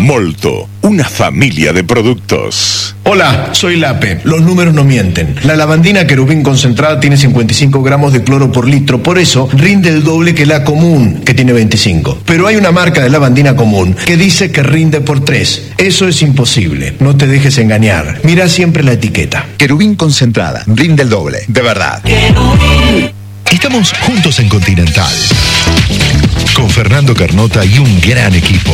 Molto, una familia de productos. Hola, soy Lape. Los números no mienten. La lavandina Querubín concentrada tiene 55 gramos de cloro por litro, por eso rinde el doble que la común, que tiene 25. Pero hay una marca de lavandina común que dice que rinde por 3. Eso es imposible. No te dejes engañar. Mira siempre la etiqueta. Querubín concentrada, rinde el doble, de verdad. Estamos juntos en Continental, con Fernando Carnota y un gran equipo.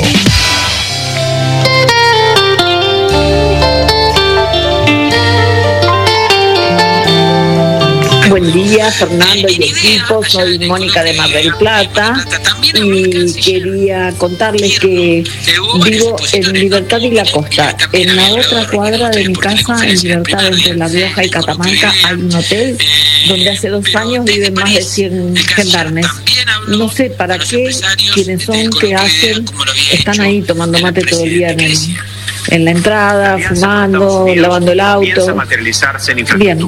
Buen día, Fernando y equipo, soy Mónica de Mar del Plata y quería contarles que vivo en Libertad y La Costa. En la otra cuadra de mi casa, en Libertad entre La Rioja y Catamarca, hay un hotel donde hace 2 años viven más de 100 gendarmes. No sé para qué, quiénes son, qué hacen, están ahí tomando mate todo el día en la entrada, fumando, lavando el auto. Bien.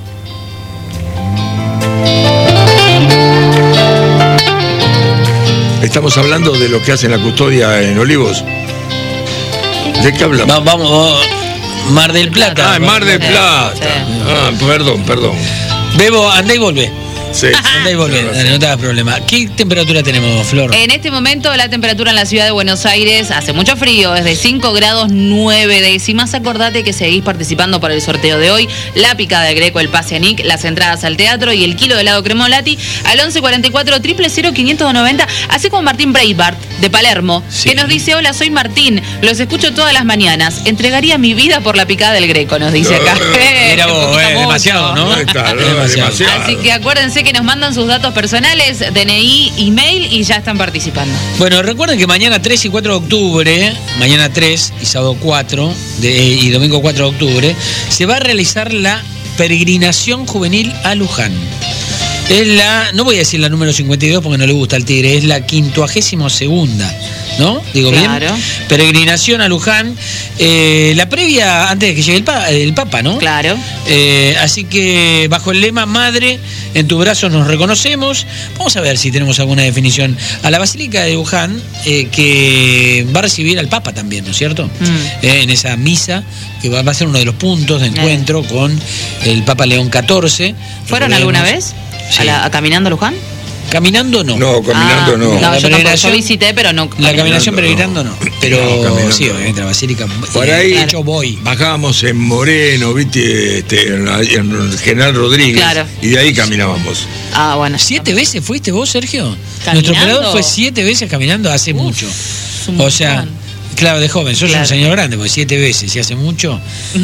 Estamos hablando de lo que hacen la custodia en Olivos. ¿De qué hablamos? Vamos, Mar del Plata. Ah, Mar del Plata. Ah, perdón. Bebo, andá y volvé. Sí. Andá y volvé, no te hagas problema. ¿Qué temperatura tenemos, Flor? En este momento la temperatura en la ciudad de Buenos Aires hace mucho frío, es de 5 grados 9 décimas. Acordate que seguís participando por el sorteo de hoy. La picada del Greco, el pase a Nick, las entradas al teatro y el kilo de helado Cremolati al 1144 000 590. Así como Martín Breitbart de Palermo, sí, que nos dice: hola, soy Martín, los escucho todas las mañanas. Entregaría mi vida por la picada del Greco, nos dice acá. Mira vos, demasiado, ¿no? Demasiado. Así que acuérdense que nos mandan sus datos personales, DNI, email y ya están participando. Bueno, recuerden que mañana 3 y 4 de octubre, mañana 3 y sábado 4 y domingo 4 de octubre, se va a realizar la peregrinación juvenil a Luján. Es la, no voy a decir la número 52 porque no le gusta al Tigre, es la 52ª, ¿no? Digo claro. Bien. Peregrinación a Luján. La previa antes de que llegue el Papa, ¿no? Claro. Así que bajo el lema Madre, en tu brazo nos reconocemos. Vamos a ver si tenemos alguna definición. A la Basílica de Luján, que va a recibir al Papa también, ¿no es cierto? En esa misa, que va a ser uno de los puntos de encuentro con el Papa León XIV. ¿Fueron alguna vez? Sí. ¿A caminando a Luján? Caminando no. No, caminando no. No, yo visité, pero no. La caminación peregrinando no. Pero no, sí, obviamente la basílica. Por ahí de hecho voy. Bajábamos en Moreno, ¿viste? En General Rodríguez. Claro. Y de ahí caminábamos. Ah, bueno. 7 veces fuiste vos, Sergio. ¿Caminando? Nuestro operador fue 7 veces caminando hace mucho. O sea, claro, de joven. Sos un señor grande, porque 7 veces, si hace mucho.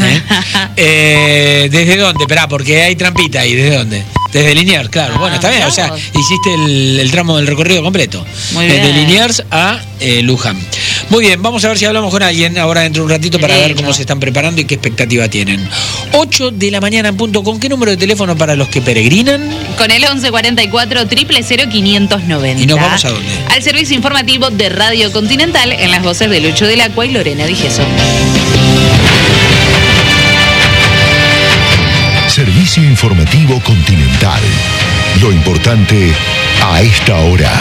¿Desde dónde? Esperá, porque hay trampita ahí. ¿Desde dónde? Desde Liniers, claro. Bueno, está bien. O sea, hiciste el tramo del recorrido completo. Muy bien. Desde Liniers a Luján. Muy bien, vamos a ver si hablamos con alguien ahora dentro de un ratito para ver cómo se están preparando y qué expectativa tienen. 8 de la mañana en punto. ¿Con qué número de teléfono para los que peregrinan? Con el 1144 000 590. ¿Y nos vamos a dónde? Al servicio informativo de Radio Continental, en las voces de Lucho del Acua y Lorena Di Gesso. Servicio informativo Continental. Lo importante a esta hora.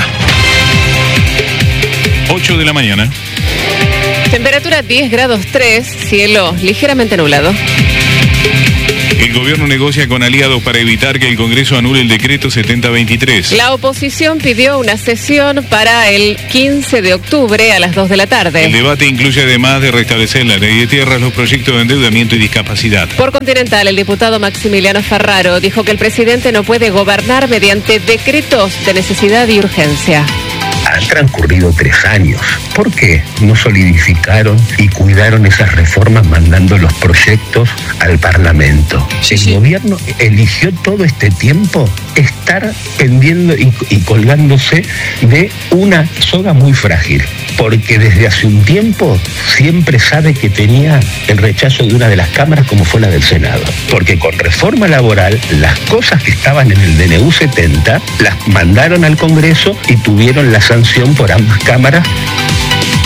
8 de la mañana. Temperatura 10 grados 3, cielo ligeramente nublado. El gobierno negocia con aliados para evitar que el Congreso anule el decreto 7023. La oposición pidió una sesión para el 15 de octubre a las 2 de la tarde. El debate incluye, además de restablecer la ley de tierras, los proyectos de endeudamiento y discapacidad. Por Continental, el diputado Maximiliano Ferraro dijo que el presidente no puede gobernar mediante decretos de necesidad y urgencia. Han transcurrido 3 años. ¿Por qué no solidificaron y cuidaron esas reformas mandando los proyectos al Parlamento? El gobierno eligió todo este tiempo estar pendiendo y colgándose de una soga muy frágil, porque desde hace un tiempo siempre sabe que tenía el rechazo de una de las cámaras, como fue la del Senado. Porque con reforma laboral, las cosas que estaban en el DNU 70 las mandaron al Congreso y tuvieron la sanción por ambas cámaras.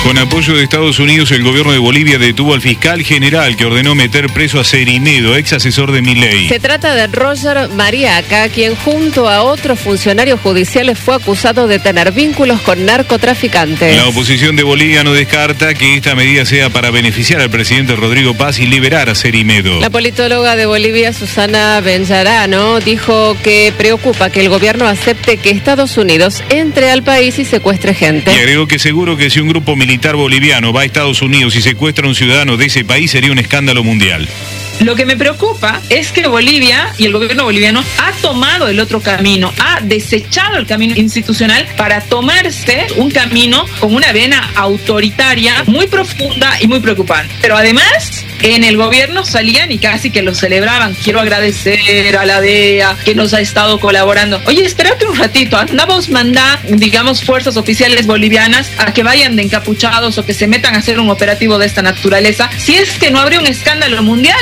Con apoyo de Estados Unidos, el gobierno de Bolivia detuvo al fiscal general que ordenó meter preso a Cerimedo, ex asesor de Milei. Se trata de Roger Mariaca, quien junto a otros funcionarios judiciales fue acusado de tener vínculos con narcotraficantes. La oposición de Bolivia no descarta que esta medida sea para beneficiar al presidente Rodrigo Paz y liberar a Cerimedo. La politóloga de Bolivia, Susana Benjarano, dijo que preocupa que el gobierno acepte que Estados Unidos entre al país y secuestre gente. Y agregó que seguro que si un grupo militar boliviano va a Estados Unidos y secuestra a un ciudadano de ese país sería un escándalo mundial. Lo que me preocupa es que Bolivia y el gobierno boliviano ha tomado el otro camino, ha desechado el camino institucional para tomarse un camino con una vena autoritaria muy profunda y muy preocupante. Pero además, en el gobierno salían y casi que lo celebraban. Quiero agradecer a la DEA que nos ha estado colaborando. Oye, espérate un ratito, andamos mandar, digamos, fuerzas oficiales bolivianas a que vayan de encapuchados o que se metan a hacer un operativo de esta naturaleza, si es que no habría un escándalo mundial.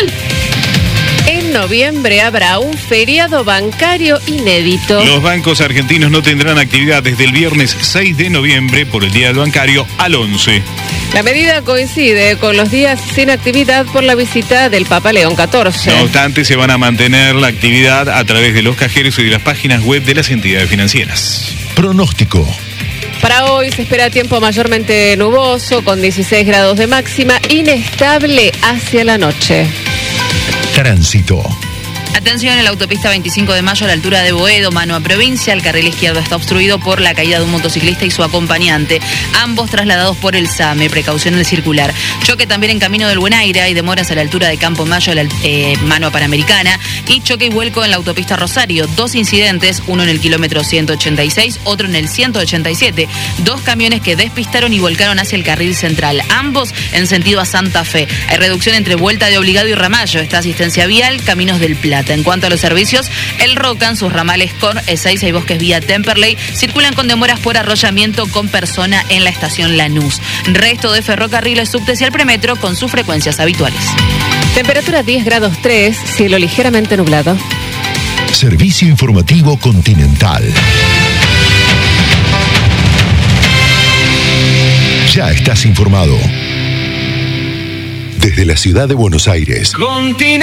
En noviembre habrá un feriado bancario inédito. Los bancos argentinos no tendrán actividad desde el viernes 6 de noviembre por el Día del Bancario al 11. La medida coincide con los días sin actividad por la visita del Papa León XIV. No obstante, se van a mantener la actividad a través de los cajeros y de las páginas web de las entidades financieras. Pronóstico. Para hoy se espera tiempo mayormente nuboso, con 16 grados de máxima, inestable hacia la noche. Tránsito. Atención, en la autopista 25 de mayo a la altura de Boedo, mano a provincia, el carril izquierdo está obstruido por la caída de un motociclista y su acompañante, ambos trasladados por el SAME, precaución del circular. Choque también en camino del Buen Aire, hay demoras a la altura de Campo Mayo, mano a Panamericana, y choque y vuelco en la autopista Rosario, 2 incidentes, uno en el kilómetro 186, otro en el 187, 2 camiones que despistaron y volcaron hacia el carril central, ambos en sentido a Santa Fe. Hay reducción entre Vuelta de Obligado y Ramallo, está asistencia vial, Caminos del Plata. En cuanto a los servicios, el Rocan, sus ramales con E6 y Bosques vía Temperley circulan con demoras por arrollamiento con persona en la estación Lanús. Resto de ferrocarriles, subtes y el premetro con sus frecuencias habituales. Temperatura 10 grados 3, cielo ligeramente nublado. Servicio informativo Continental. Ya estás informado. Desde la ciudad de Buenos Aires.